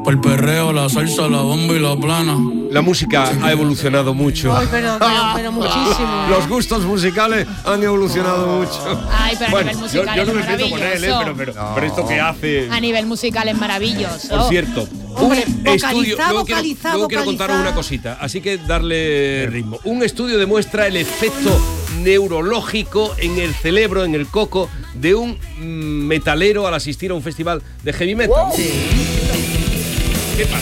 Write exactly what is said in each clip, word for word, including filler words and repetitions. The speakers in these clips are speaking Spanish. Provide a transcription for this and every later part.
Por perreo, la salsa, la bomba y la plana. La música ha evolucionado mucho. Ay, pero, pero, pero muchísimo. Los gustos musicales han evolucionado oh. mucho. Ay, pero bueno, a nivel musical yo, yo no es me meto con él, ¿eh? pero, pero, no. pero esto que hace... A nivel musical es maravilloso. Por cierto, Hombre, un estudio... Luego quiero, vocaliza, luego quiero contaros una cosita, así que darle ritmo. Un estudio demuestra el efecto neurológico en el cerebro, en el coco, de un metalero al asistir a un festival de heavy metal. Wow. Sí. ¿Qué pasa?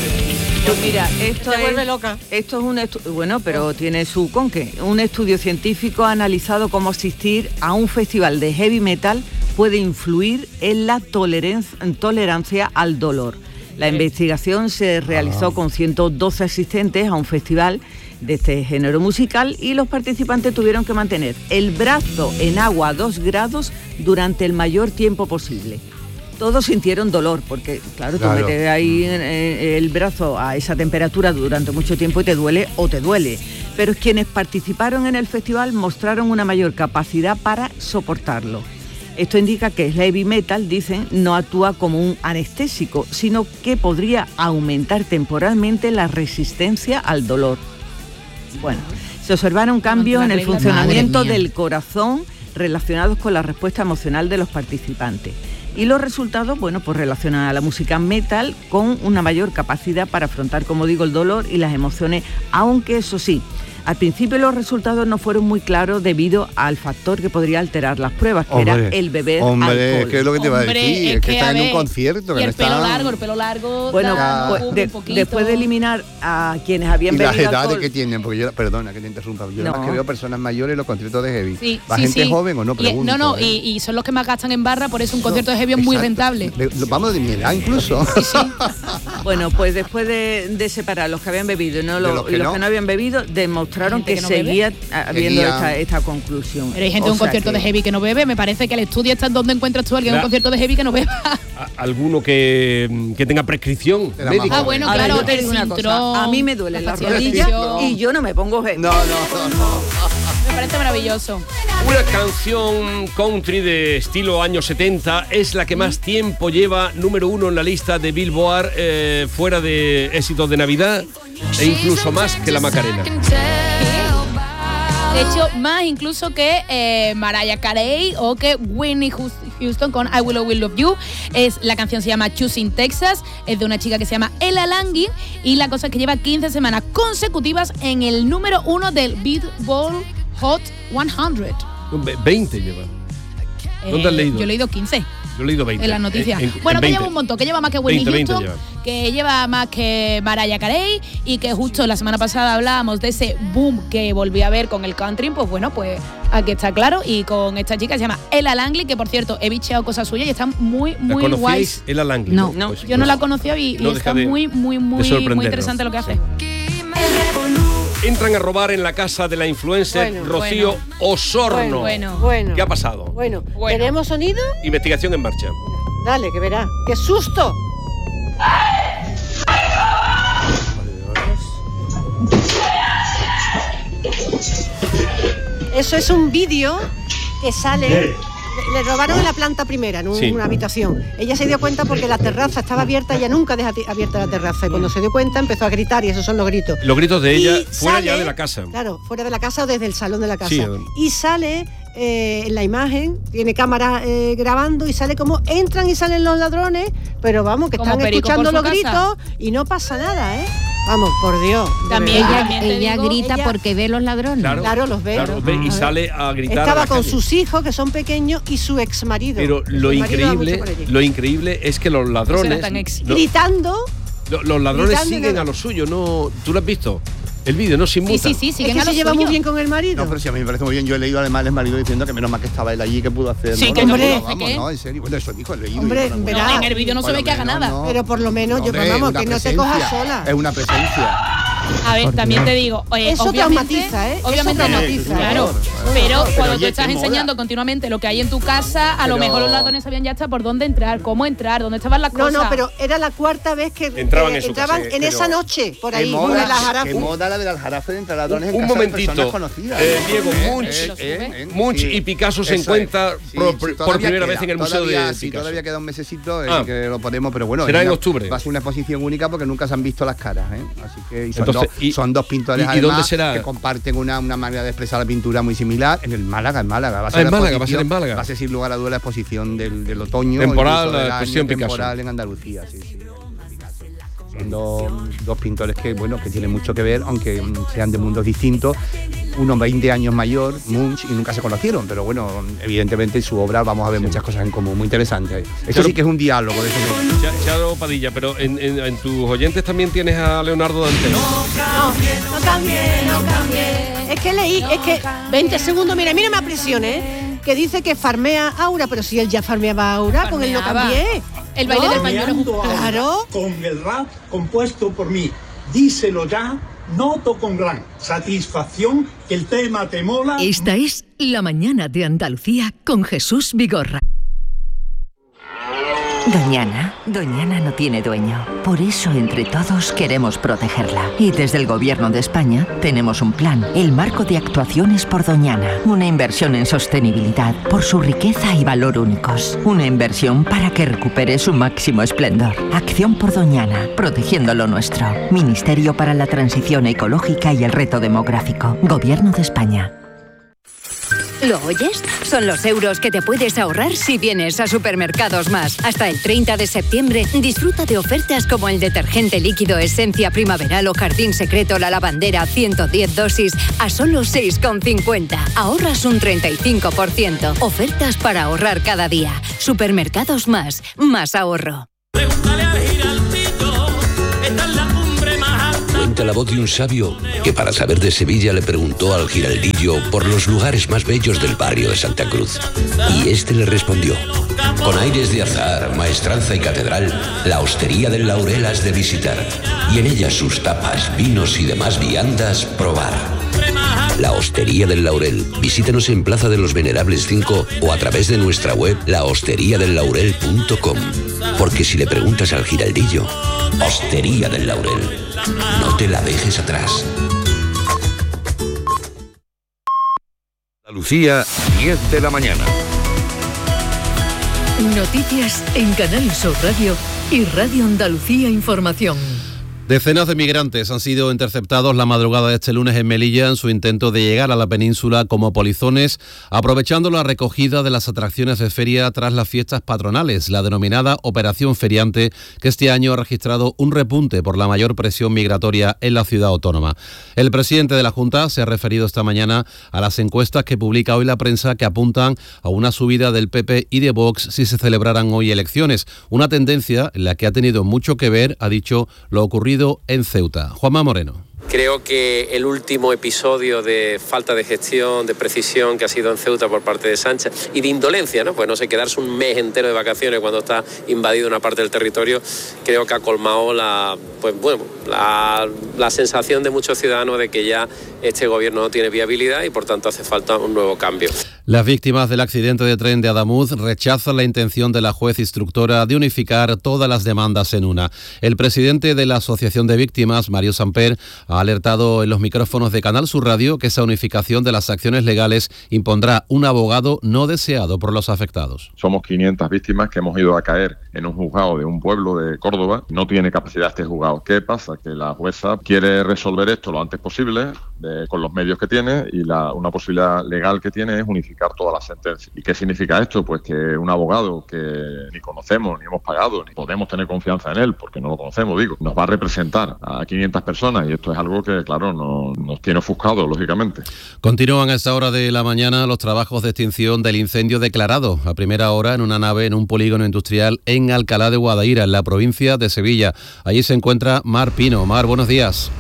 Pues mira, esto Te vuelve es, loca. Esto es un estudio, bueno, pero tiene su conque. Un estudio científico ha analizado cómo asistir a un festival de heavy metal puede influir en la tolerancia, tolerancia al dolor. La investigación se realizó con ciento doce asistentes a un festival de este género musical y los participantes tuvieron que mantener el brazo en agua a dos grados durante el mayor tiempo posible. Todos sintieron dolor, porque claro, tú Claro. metes ahí eh, el brazo a esa temperatura durante mucho tiempo y te duele o te duele. Pero quienes participaron en el festival mostraron una mayor capacidad para soportarlo. Esto indica que el heavy metal, dicen, no actúa como un anestésico, sino que podría aumentar temporalmente la resistencia al dolor. Bueno, se observaron cambios en el funcionamiento del corazón relacionados con la respuesta emocional de los participantes. Y los resultados, bueno, pues relacionan a la música metal con una mayor capacidad para afrontar, como digo, el dolor y las emociones, aunque eso sí, al principio los resultados no fueron muy claros debido al factor que podría alterar las pruebas, que hombre, era el beber hombre, alcohol. ¿qué es lo que te iba a Hombre, decir? es Es que, que, están a en un ver, concierto. Y que el no pelo están... largo, el pelo largo. Bueno, da pues un de- poquito. después de eliminar a quienes habían Y las bebido edades alcohol, que tienen, porque yo, perdona que te interrumpa, yo No. además que veo personas mayores en los conciertos de heavy. Sí, ¿Va sí, gente sí. joven o no? Y- Pregunto, no, no, ¿eh? y, y son los que más gastan en barra, por eso un concierto de heavy es muy Exacto. rentable. De- lo- vamos de mi edad incluso. Sí, sí. bueno, pues después de, de separar los que habían bebido y, no lo- De los que y los no. que no habían bebido, demostraron Gente que, que no seguía habiendo Seguía. esta, esta conclusión. Pero hay gente O en un sea concierto que- de heavy que no bebe, me parece que el estudio está en donde encuentras tú a alguien en un La- concierto de heavy que no beba. A- alguno que, que tenga prescripción Era médica. más Ah, bueno, A ver, claro, yo te el digo una cinturón, cosa, a mí me duele la la rodilla tensión. y yo no me pongo heavy. No, no, no, no. Me parece maravilloso. Una canción country de estilo años setenta es la que más tiempo lleva número uno en la lista de Billboard, eh, fuera de éxitos de Navidad e incluso más que la Macarena. De hecho, más incluso que eh, Mariah Carey o que Whitney Houston con I Will Always Love You. Es, la canción se llama Choosing Texas, es de una chica que se llama Ella Lange y la cosa es que lleva quince semanas consecutivas en el número uno del Billboard Hot cien. Ve- veinte lleva. ¿Dónde has Eh, leído? Yo he leído quince. Yo he leído veinte. En las noticias. En- en- bueno, en que veinte. lleva un montón, que lleva más que Whitney veinte, veinte Houston, lleva. que lleva más que Mariah Carey y que justo la semana pasada hablábamos de ese boom que volví a ver con el country, pues bueno, pues aquí está claro. Y con esta chica se llama Ella Lange, que por cierto he bicheado cosas suyas y están muy, ¿La muy conocíais? guays. Ella Lange. No, no, Pues- Yo no pues la conocía y, y no deja está de- muy, muy, de muy, muy sorprendernos. interesante lo que hace. Entran a robar en la casa de la influencer Bueno, Rocío bueno. Osorno. Bueno. Bueno. ¿Qué ha pasado? Bueno, Bueno. ¿tenemos sonido? Investigación en marcha. Dale, que verá. ¡Qué susto! Eso es un vídeo que sale. Le, le robaron en la planta primera, en un- Sí. una habitación. Ella se dio cuenta porque la terraza estaba abierta, ella nunca deja ti- abierta la terraza. Y cuando se dio cuenta empezó a gritar y esos son los gritos. Los gritos de ella Y fuera sale- ya de la casa. Claro, fuera de la casa o desde el salón de la casa. Sí. Y sale eh, en la imagen, tiene cámara eh, grabando y sale como entran y salen los ladrones, pero vamos, que Como están perico escuchando por su los casa. gritos y no pasa nada, ¿eh? Vamos, por Dios. de También verdad. también te Ella digo, grita ella- porque ve los ladrones. Claro, Claro, los ve. claro, ve y Ah. sale a gritar. a Estaba la con calle. sus hijos, que son pequeños, y su ex marido. Pero lo increíble, lo increíble es que los ladrones, Eso era tan ex- lo- Gritando. lo- los ladrones gritando y siguen nada. a lo suyo, no. ¿Tú lo has visto? El vídeo no se Sí, inmuta. sí, sí, Es siguen que a se lo lleva suyo. muy bien con el marido. No, pero sí, a mí me parece muy bien. Yo he leído además el marido diciendo que menos mal que estaba él allí, que pudo hacer. Sí, ¿no? que No, hombre, no, vamos, ¿qué? no, en serio. Bueno, eso dijo, he leído. Hombre, y no, verá. No, en el vídeo no se ve que haga menos, nada. no. Pero por lo menos, yo, Hombre, vamos, una que no te cojas presencia, sola. Es una presencia. A ver, también te digo, oye, Eso obviamente, traumatiza, ¿eh? Eso Obviamente no. traumatiza, ¿eh? Claro, Claro. Pero Pero, cuando oye, tú estás qué enseñando moda. continuamente lo que hay en tu casa, a lo Pero- mejor los ladrones sabían ya hasta por dónde entrar, cómo entrar, dónde estaban las No, cosas. no, pero era la cuarta vez que Entraban que en su entraban casa, en pero esa noche, por Qué ahí, moda, en la Jarafe. qué moda la del Aljarafe de entrar ladrones Un en casa momentito, de personas conocidas. eh, Diego, Eh, Munch, eh, eh, eh, Munch sí. y Picasso se Eso encuentran es. Sí, por, sí, por todavía primera queda, vez en el Museo todavía, de sí, Picasso. todavía queda un mesecito en Ah. que lo podemos, pero bueno. Será es en una- octubre. Va a ser una exposición única porque nunca se han visto las caras, ¿eh? Así que y son, Entonces, dos, y- son dos pintores y- y además, dónde será? que comparten una, una manera de expresar la pintura muy similar. En el Málaga, en Málaga. Va a Ah, ser en la Málaga, va a ser exposición- en Málaga. Va a ser sin lugar a dudas la exposición del, del otoño. Temporal, incluso del la año exposición Picasso. temporal en Andalucía, sí, sí. Son dos, dos pintores que, bueno, que tienen mucho que ver, aunque mm, sean de mundos distintos. Uno veinte años mayor, Munch, y nunca se conocieron, pero bueno, evidentemente en su obra vamos a ver muchas cosas en común, muy interesante. Esto Claro. sí que es un diálogo de ese momento. Cha- Charo Padilla, pero en, en- en tus oyentes también tienes a Leonardo Dante. No, no cambie, no cambie. Es que leí, es que veinte segundos, mira, mira, me apresione, ¿eh? Que dice que farmea Aura, pero si él ya farmeaba Aura, con él no Farmeaba. cambié. El baile ¿No? del pañuelo. Farmeando ahora, Claro. con el rap compuesto por mí. Díselo ya, noto con gran satisfacción que el tema te mola. Esta es La Mañana de Andalucía con Jesús Vigorra. Doñana, Doñana no tiene dueño. Por eso entre todos queremos protegerla. Y desde el Gobierno de España tenemos un plan, el Marco de Actuaciones por Doñana. Una inversión en sostenibilidad por su riqueza y valor únicos. Una inversión para que recupere su máximo esplendor. Acción por Doñana, protegiendo lo nuestro. Ministerio para la Transición Ecológica y el Reto Demográfico. Gobierno de España. ¿Lo oyes? Son los euros que te puedes ahorrar si vienes a Supermercados Más. Hasta el treinta de septiembre, disfruta de ofertas como el detergente líquido Esencia Primaveral o Jardín Secreto La Lavandera ciento diez dosis a solo seis con cincuenta. Ahorras un treinta y cinco por ciento. Ofertas para ahorrar cada día. Supermercados Más. Más ahorro. Cuenta la voz de un sabio que para saber de Sevilla le preguntó al giraldillo por los lugares más bellos del barrio de Santa Cruz. Y este le respondió: con aires de azar, maestranza y catedral, la Hostería del Laurel has de visitar, y en ella sus tapas, vinos y demás viandas probar. La Hostería del Laurel. Visítanos en Plaza de los Venerables cinco o a través de nuestra web la hostería del laurel punto com. Porque si le preguntas al giraldillo, Hostería del Laurel, no te la dejes atrás. Andalucía, diez de la mañana. Noticias en Canal Sur Radio y Radio Andalucía Información. Decenas de migrantes han sido interceptados la madrugada de este lunes en Melilla en su intento de llegar a la península como polizones, aprovechando la recogida de las atracciones de feria tras las fiestas patronales, la denominada Operación Feriante, que este año ha registrado un repunte por la mayor presión migratoria en la ciudad autónoma. El presidente de la Junta se ha referido esta mañana a las encuestas que publica hoy la prensa que apuntan a una subida del P P y de Vox si se celebraran hoy elecciones, una tendencia en la que ha tenido mucho que ver, ha dicho, lo ocurrido en Ceuta. Juanma Moreno. Creo que el último episodio de falta de gestión, de precisión que ha sido en Ceuta por parte de Sánchez y de indolencia, ¿no? Pues no sé, quedarse un mes entero de vacaciones cuando está invadido una parte del territorio, creo que ha colmado la, pues bueno, la, la sensación de muchos ciudadanos de que ya este gobierno no tiene viabilidad y por tanto hace falta un nuevo cambio. Las víctimas del accidente de tren de Adamuz rechazan la intención de la juez instructora de unificar todas las demandas en una. El presidente de la Asociación de Víctimas, Mario Samper, ha alertado en los micrófonos de Canal Sur Radio que esa unificación de las acciones legales impondrá un abogado no deseado por los afectados. Somos quinientas víctimas que hemos ido a caer en un juzgado de un pueblo de Córdoba. No tiene capacidad este juzgado. ¿Qué pasa? Que la jueza quiere resolver esto lo antes posible de, con los medios que tiene y la, una posibilidad legal que tiene es unificar todas las sentencias. ¿Y qué significa esto? Pues que un abogado que ni conocemos, ni hemos pagado, ni podemos tener confianza en él, porque no lo conocemos, digo, nos va a representar a quinientas personas y esto es algo que, claro, no, nos tiene ofuscado, lógicamente. Continúan a esta hora de la mañana los trabajos de extinción del incendio declarado a primera hora en una nave en un polígono industrial en Alcalá de Guadaira, en la provincia de Sevilla. Allí se encuentra Mar Pino. Mar, buenos días.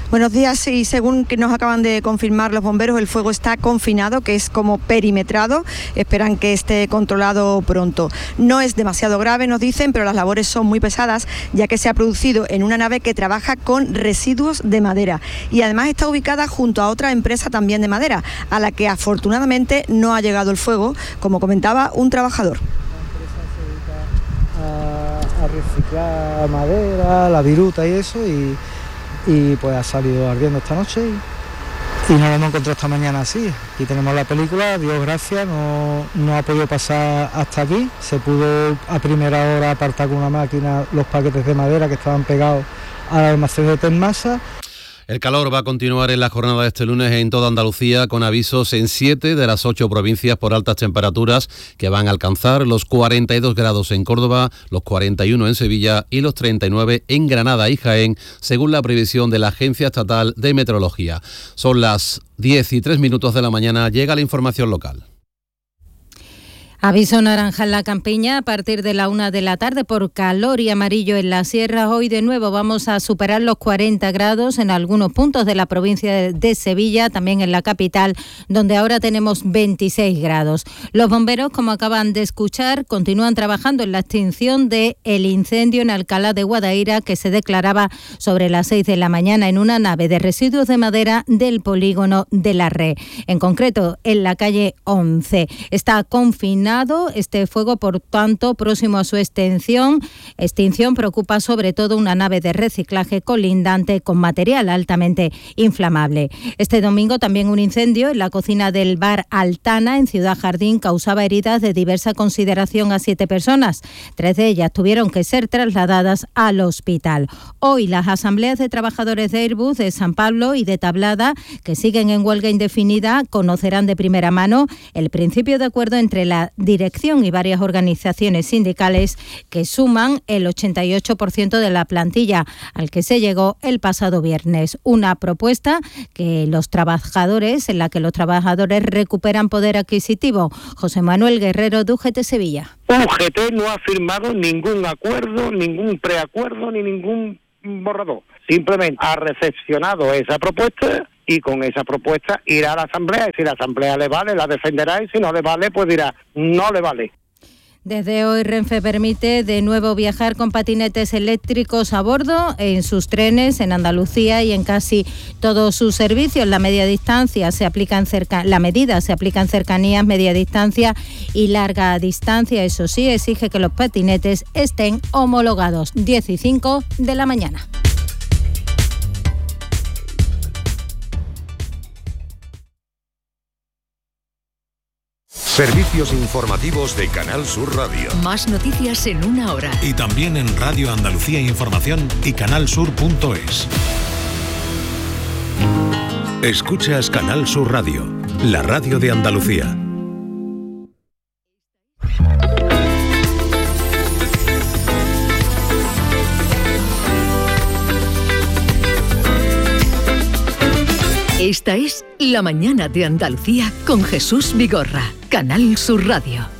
Buenos días, y según que nos acaban de confirmar los bomberos, el fuego está confinado, que es como perimetrado. Esperan que esté controlado pronto. No es demasiado grave, nos dicen, pero las labores son muy pesadas, ya que se ha producido en una nave que trabaja con residuos de madera y además está ubicada junto a otra empresa también de madera, a la que afortunadamente no ha llegado el fuego, como comentaba un trabajador. A, a reciclar madera, la viruta y eso, y y pues ha salido ardiendo esta noche y, y nos lo hemos encontrado esta mañana así. Aquí tenemos la película, Dios gracias, no, no ha podido pasar hasta aquí. Se pudo a primera hora apartar con una máquina los paquetes de madera que estaban pegados al almacén de Tenmasa. El calor va a continuar en la jornada de este lunes en toda Andalucía, con avisos en siete de las ocho provincias por altas temperaturas que van a alcanzar los cuarenta y dos grados en Córdoba, los cuarenta y uno en Sevilla y los treinta y nueve en Granada y Jaén, según la previsión de la Agencia Estatal de Meteorología. Son las diez y tres minutos de la mañana, llega la información local. Aviso naranja en la Campiña a partir de la una de la tarde por calor y amarillo en las sierras. Hoy de nuevo vamos a superar los cuarenta grados en algunos puntos de la provincia de Sevilla, también en la capital, donde ahora tenemos veintiséis grados. Los bomberos, como acaban de escuchar, continúan trabajando en la extinción del incendio en Alcalá de Guadaira, que se declaraba sobre las seis de la mañana en una nave de residuos de madera del polígono de la Red, en concreto en la calle once. Está confinado este fuego, por tanto, próximo a su extinción. Extinción preocupa sobre todo una nave de reciclaje colindante con material altamente inflamable. Este domingo también un incendio en la cocina del bar Altana en Ciudad Jardín causaba heridas de diversa consideración a siete personas. Tres de ellas tuvieron que ser trasladadas al hospital. Hoy las asambleas de trabajadores de Airbus de San Pablo y de Tablada, que siguen en huelga indefinida, conocerán de primera mano el principio de acuerdo entre la dirección y varias organizaciones sindicales que suman el ochenta y ocho por ciento de la plantilla, al que se llegó el pasado viernes. Una propuesta que los trabajadores, en la que los trabajadores recuperan poder adquisitivo. José Manuel Guerrero, de U G T Sevilla. U G T no ha firmado ningún acuerdo, ningún preacuerdo ni ningún borrador. Simplemente ha recepcionado esa propuesta y con esa propuesta irá a la asamblea, y si la asamblea le vale, la defenderá, y si no le vale, pues dirá, no le vale. Desde hoy Renfe permite de nuevo viajar con patinetes eléctricos a bordo en sus trenes en Andalucía y en casi todos sus servicios. La media distancia se aplica en cerca, la medida se aplica en cercanías, media distancia y larga distancia. Eso sí, exige que los patinetes estén homologados. diez y cinco de la mañana. Servicios informativos de Canal Sur Radio. Más noticias en una hora. Y también en Radio Andalucía Información y canal sur punto es. Escuchas Canal Sur Radio, la radio de Andalucía. Esta es La Mañana de Andalucía con Jesús Vigorra, Canal Sur Radio.